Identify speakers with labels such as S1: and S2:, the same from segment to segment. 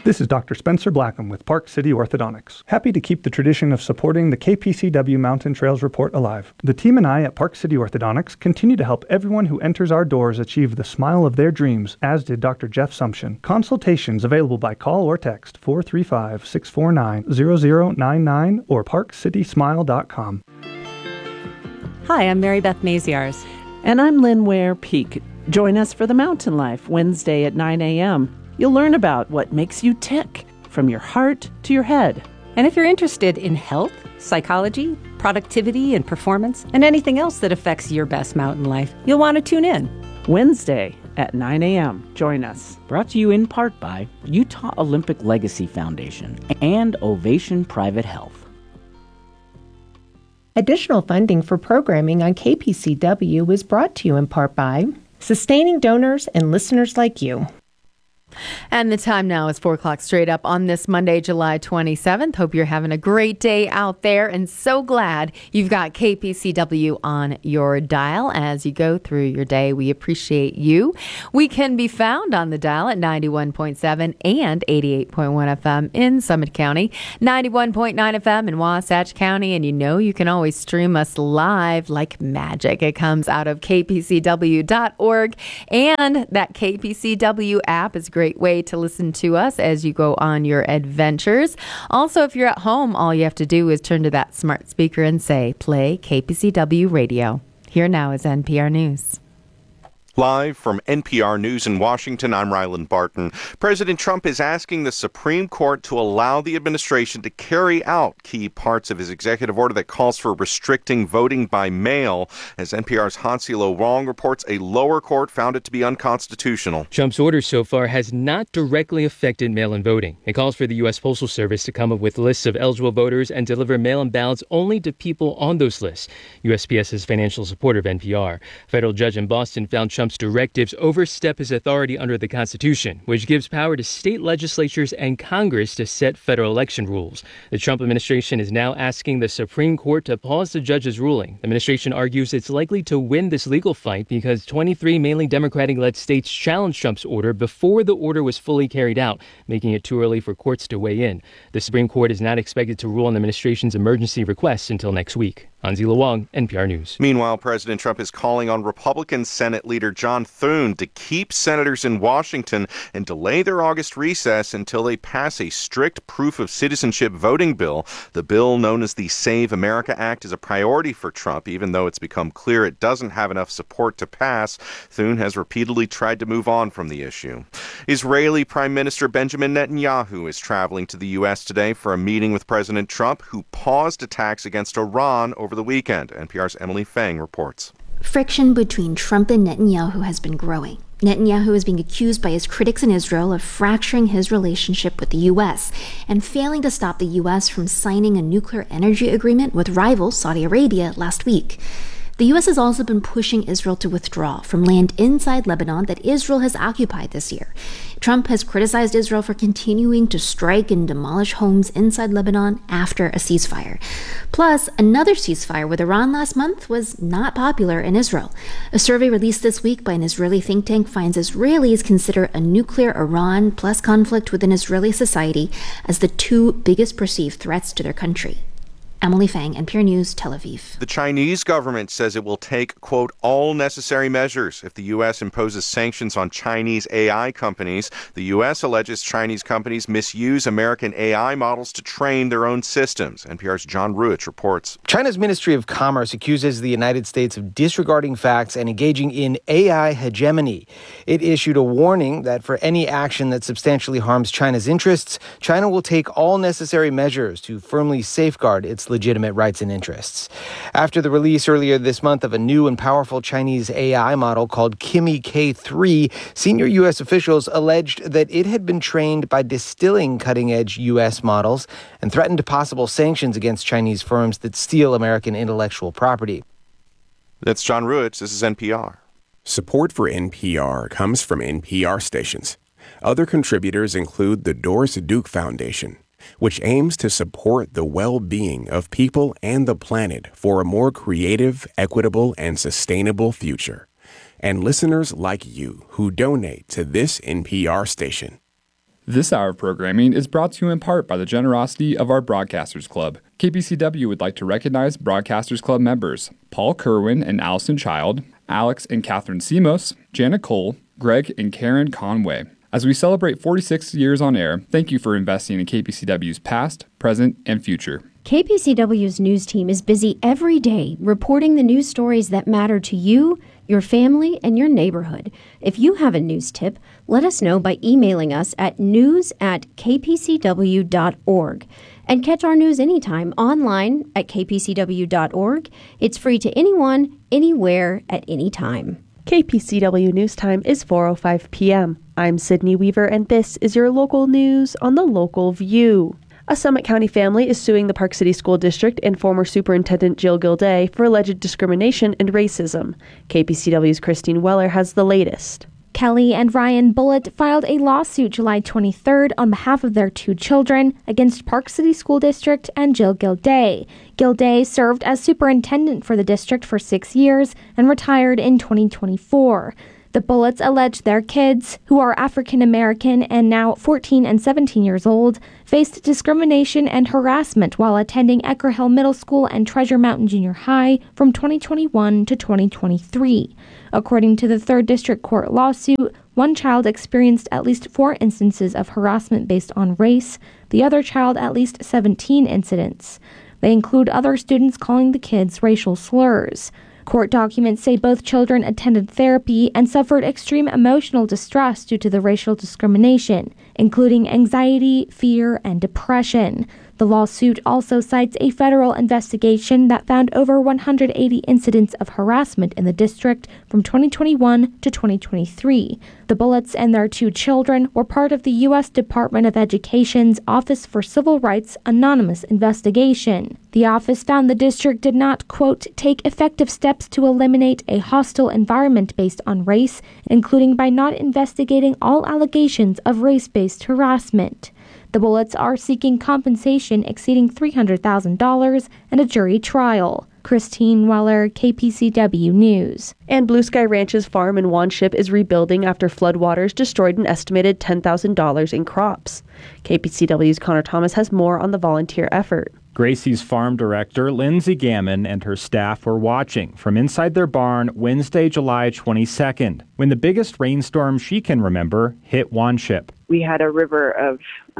S1: This is Dr. Spencer Blackham with Park City Orthodontics. Happy to keep the tradition of supporting the KPCW Mountain Trails Report alive. The team and I at Park City Orthodontics continue to help everyone who enters our doors achieve the smile of their dreams, as did Dr. Jeff Sumption. Consultations available by call or text 435-649-0099 or parkcitysmile.com.
S2: Hi, I'm Mary Beth Maziarz.
S3: And I'm Lynn Ware Peak. Join us for The Mountain Life, Wednesday at 9 a.m. You'll learn about what makes you tick, from your heart to your head.
S2: And if you're interested in health, psychology, productivity, and performance, and anything else that affects your best mountain life, you'll want to tune in.
S3: Wednesday at 9 a.m. Join us.
S4: Brought to you in part by Utah Olympic Legacy Foundation and Ovation Private Health.
S5: Additional funding for programming on KPCW is brought to you in part by sustaining donors and listeners like you.
S6: And the time now is 4 o'clock straight up on this Monday, July 27th. Hope you're having a great day out there and so glad you've got KPCW on your dial as you go through your day. We appreciate you. We can be found on the dial at 91.7 and 88.1 FM in Summit County, 91.9 FM in Wasatch County, and you can always stream us live like magic. It comes out of kpcw.org, and that KPCW app is a great way to listen to us as you go on your adventures. Also, if you're at home, all you have to do is turn to that smart speaker and say, play KPCW Radio. Here now is NPR News.
S7: Live from NPR News in Washington, I'm Ryland Barton. President Trump is asking the Supreme Court to allow the administration to carry out key parts of his executive order that calls for restricting voting by mail. As NPR's Hansilo Wong reports, a lower court found it to be unconstitutional.
S8: Trump's order so far has not directly affected mail-in voting. It calls for the U.S. Postal Service to come up with lists of eligible voters and deliver mail-in ballots only to people on those lists. USPS is financial supporter of NPR. A federal judge in Boston found Trump's directives overstep his authority under the Constitution, which gives power to state legislatures and Congress to set federal election rules. The Trump administration is now asking the Supreme Court to pause the judge's ruling. The administration argues it's likely to win this legal fight because 23 mainly Democratic-led states challenged Trump's order before the order was fully carried out, making it too early for courts to weigh in. The Supreme Court is not expected to rule on the administration's emergency requests until next week. Hansilo Wong, NPR News.
S7: Meanwhile, President Trump is calling on Republican Senate leader John Thune to keep senators in Washington and delay their August recess until they pass a strict proof of citizenship voting bill. The bill, known as the Save America Act, is a priority for Trump, even though it's become clear it doesn't have enough support to pass. Thune has repeatedly tried to move on from the issue. Israeli Prime Minister Benjamin Netanyahu is traveling to the U.S. today for a meeting with President Trump, who paused attacks against Iran over the weekend. NPR's Emily Fang reports.
S9: Friction between Trump and Netanyahu has been growing. Netanyahu is being accused by his critics in Israel of fracturing his relationship with the U.S. and failing to stop the U.S. from signing a nuclear energy agreement with rival Saudi Arabia last week. The U.S. has also been pushing Israel to withdraw from land inside Lebanon that Israel has occupied this year. Trump has criticized Israel for continuing to strike and demolish homes inside Lebanon after a ceasefire. Plus, another ceasefire with Iran last month was not popular in Israel. A survey released this week by an Israeli think tank finds Israelis consider a nuclear Iran plus conflict within Israeli society as the two biggest perceived threats to their country. Emily Fang, NPR News, Tel Aviv.
S7: The Chinese government says it will take, quote, all necessary measures if the U.S. imposes sanctions on Chinese AI companies. The U.S. alleges Chinese companies misuse American AI models to train their own systems. NPR's John Ruich reports.
S10: China's Ministry of Commerce accuses the United States of disregarding facts and engaging in AI hegemony. It issued a warning that for any action that substantially harms China's interests, China will take all necessary measures to firmly safeguard its legitimate rights and interests. After the release earlier this month of a new and powerful Chinese AI model called Kimi K3, senior U.S. officials alleged that it had been trained by distilling cutting-edge U.S. models and threatened possible sanctions against Chinese firms that steal American intellectual property.
S7: That's John Ruich. This is NPR.
S11: Support for NPR comes from NPR stations. Other contributors include the Doris Duke Foundation, which aims to support the well-being of people and the planet for a more creative, equitable, and sustainable future. And listeners like you who donate to this NPR station.
S12: This hour of programming is brought to you in part by the generosity of our Broadcasters Club. KPCW would like to recognize Broadcasters Club members Paul Kerwin and Allison Child, Alex and Catherine Simos, Janet Cole, Greg and Karen Conway. As we celebrate 46 years on air, thank you for investing in KPCW's past, present, and future.
S13: KPCW's news team is busy every day reporting the news stories that matter to you, your family, and your neighborhood. If you have a news tip, let us know by emailing us at news@kpcw.org. And catch our news anytime online at kpcw.org. It's free to anyone, anywhere, at any time.
S14: KPCW News Time is 4:05 p.m. I'm Sydney Weaver, and this is your local news on the Local View. A Summit County family is suing the Park City School District and former Superintendent Jill Gilday for alleged discrimination and racism. KPCW's Christine Weller has the latest.
S15: Kelly and Ryan Bullitt filed a lawsuit July 23rd on behalf of their two children against Park City School District and Jill Gilday. Gilday served as superintendent for the district for 6 years and retired in 2024. The Bullets allege their kids, who are African American and now 14 and 17 years old, faced discrimination and harassment while attending Ecker Hill Middle School and Treasure Mountain Junior High from 2021 to 2023. According to the 3rd District Court lawsuit, one child experienced at least 4 instances of harassment based on race, the other child at least 17 incidents. They include other students calling the kids racial slurs. Court documents say both children attended therapy and suffered extreme emotional distress due to the racial discrimination, including anxiety, fear, and depression. The lawsuit also cites a federal investigation that found over 180 incidents of harassment in the district from 2021 to 2023. The Bullets and their two children were part of the U.S. Department of Education's Office for Civil Rights anonymous investigation. The office found the district did not, quote, take effective steps to eliminate a hostile environment based on race, including by not investigating all allegations of race-based harassment. The Bullets are seeking compensation exceeding $300,000 and a jury trial. Christine Weller, KPCW News.
S14: And Blue Sky Ranch's farm in Wanship is rebuilding after floodwaters destroyed an estimated $10,000 in crops. KPCW's Connor Thomas has more on the volunteer effort.
S16: Gracie's farm director, Lindsay Gammon, and her staff were watching from inside their barn Wednesday, July 22nd, when the biggest rainstorm she can remember hit Wanship.
S17: We had a river of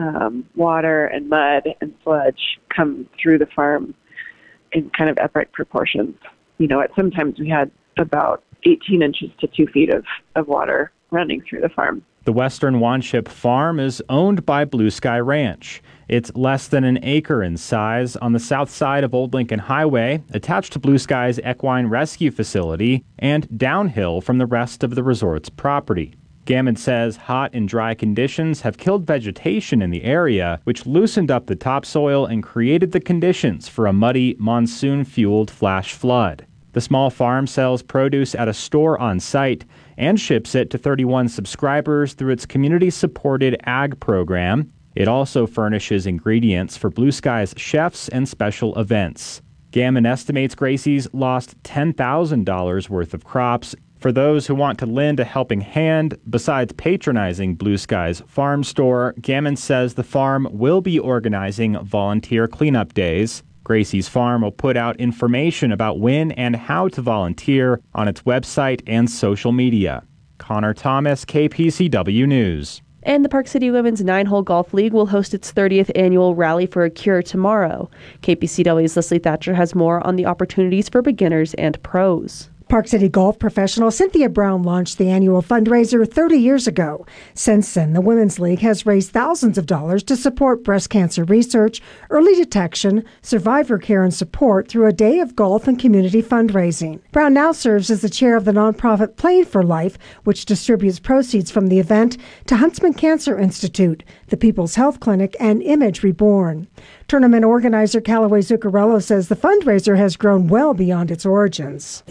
S17: water and mud and sludge come through the farm in kind of epic proportions. You know, sometimes we had about 18 inches to 2 feet of water running through the farm.
S16: The Western Wanship farm is owned by Blue Sky Ranch. It's less than an acre in size on the south side of Old Lincoln Highway, attached to Blue Sky's equine rescue facility, and downhill from the rest of the resort's property. Gammon says hot and dry conditions have killed vegetation in the area, which loosened up the topsoil and created the conditions for a muddy, monsoon-fueled flash flood. The small farm sells produce at a store on site and ships it to 31 subscribers through its community-supported ag program. It also furnishes ingredients for Blue Sky's chefs and special events. Gammon estimates Gracie's lost $10,000 worth of crops. For those who want to lend a helping hand, besides patronizing Blue Sky's farm store, Gammon says the farm will be organizing volunteer cleanup days. Gracie's farm will put out information about when and how to volunteer on its website and social media. Connor Thomas, KPCW News.
S14: And the Park City Women's 9-Hole Golf League will host its 30th annual Rally for a Cure tomorrow. KPCW's Leslie Thatcher has more on the opportunities for beginners and pros.
S18: Park City golf professional Cynthia Brown launched the annual fundraiser 30 years ago. Since then, the Women's League has raised thousands of dollars to support breast cancer research, early detection, survivor care, and support through a day of golf and community fundraising. Brown now serves as the chair of the nonprofit Playing for Life, which distributes proceeds from the event to Huntsman Cancer Institute, the People's Health Clinic, and Image Reborn. Tournament organizer Callaway Zuccarello says the fundraiser has grown well beyond its origins.
S19: Anybody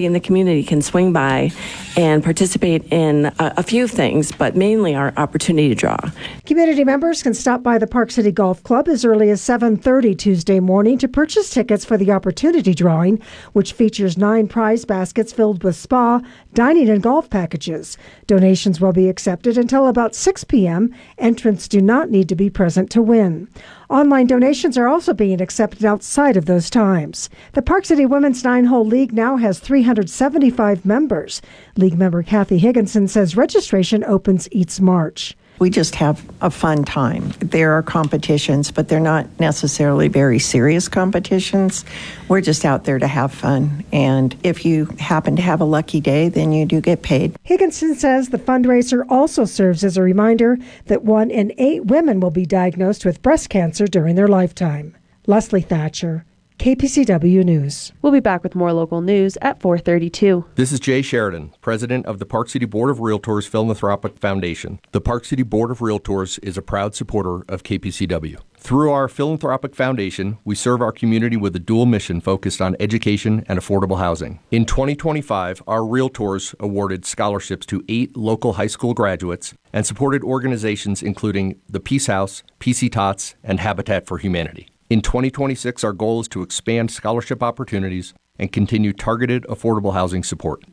S19: anybody in the community can swing by and participate in a few things, but mainly our opportunity to draw.
S18: Community members can stop by the Park City Golf Club as early as 7:30 Tuesday morning to purchase tickets for the opportunity drawing, which features 9 prize baskets filled with spa, dining, and golf packages. Donations will be accepted until about 6 p.m. Entrants do not need to be present to win. Online donations are also being accepted outside of those times. The Park City Women's 9-Hole League now has 375 members. League member Kathy Higginson says registration opens each March.
S20: We just have a fun time. There are competitions, but they're not necessarily very serious competitions. We're just out there to have fun. And if you happen to have a lucky day, then you do get paid.
S18: Higginson says the fundraiser also serves as a reminder that 1 in 8 women will be diagnosed with breast cancer during their lifetime. Leslie Thatcher, KPCW News.
S14: We'll be back with more local news at 4:32.
S21: This is Jay Sheridan, president of the Park City Board of Realtors Philanthropic Foundation. The Park City Board of Realtors is a proud supporter of KPCW. Through our philanthropic foundation, we serve our community with a dual mission focused on education and affordable housing. In 2025, our realtors awarded scholarships to 8 local high school graduates and supported organizations including the Peace House, PC Tots, and Habitat for Humanity. In 2026, our goal is to expand scholarship opportunities and continue targeted affordable housing support.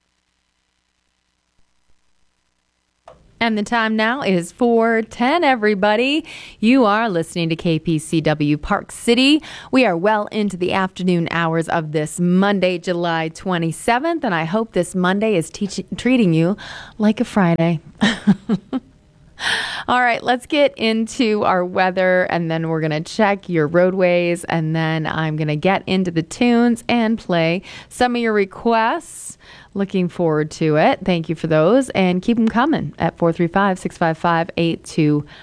S6: And the time now is 4:10, everybody. You are listening to KPCW Park City. We are well into the afternoon hours of this Monday, July 27th, and I hope this Monday is treating you like a Friday. All right, let's get into our weather, and then we're going to check your roadways, and then I'm going to get into the tunes and play some of your requests. Looking forward to it. Thank you for those, and keep them coming at 435-655-8255.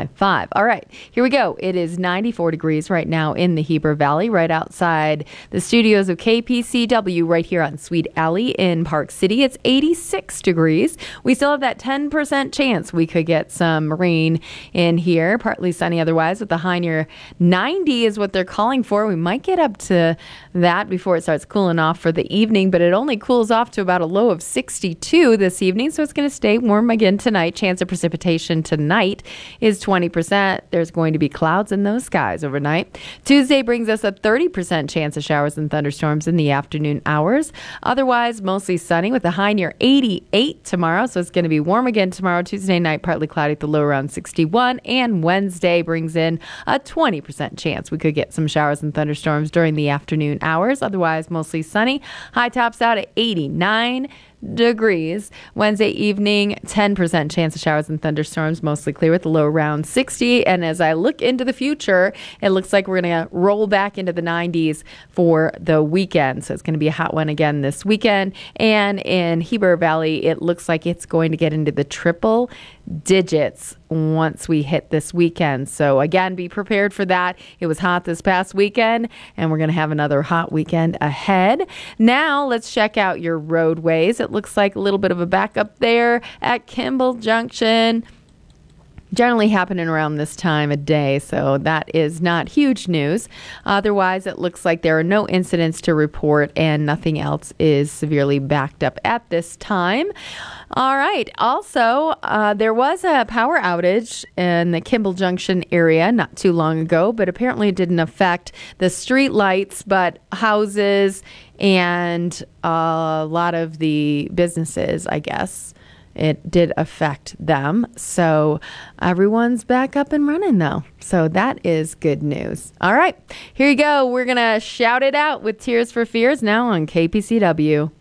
S6: All right, here we go. It is 94 degrees right now in the Heber Valley, right outside the studios of KPCW, right here on Sweet Alley in Park City. It's 86 degrees. We still have that 10% chance we could get some rain in here. Partly sunny otherwise, with the high near 90 is what they're calling for. We might get up to that before it starts cooling off for the evening, but it only cools off to about a low of 62 this evening, so it's going to stay warm again tonight. Chance of precipitation tonight is 20%. There's going to be clouds in those skies overnight. Tuesday brings us a 30% chance of showers and thunderstorms in the afternoon hours. Otherwise, mostly sunny with a high near 88 tomorrow. So it's going to be warm again tomorrow. Tuesday night, partly cloudy at the low around 61. And Wednesday brings in a 20% chance we could get some showers and thunderstorms during the afternoon hours. Otherwise, mostly sunny. High tops out at 89 degrees. Wednesday evening, 10% chance of showers and thunderstorms, mostly clear with the low around 60. And as I look into the future, it looks like we're going to roll back into the 90s for the weekend. So it's going to be a hot one again this weekend. And in Heber Valley, it looks like it's going to get into the triple digits once we hit this weekend. So again, be prepared for that. It was hot this past weekend, and we're going to have another hot weekend ahead. Now let's check out your roadways. It looks like a little bit of a backup there at Kimball Junction. Generally happening around this time of day, so that is not huge news. Otherwise, it looks like there are no incidents to report and nothing else is severely backed up at this time. All right. Also, there was a power outage in the Kimball Junction area not too long ago, but apparently it didn't affect the street lights, but houses and a lot of the businesses, I guess. It did affect them. So everyone's back up and running, though. So that is good news. All right, here you go. We're going to shout it out with Tears for Fears now on KPCW.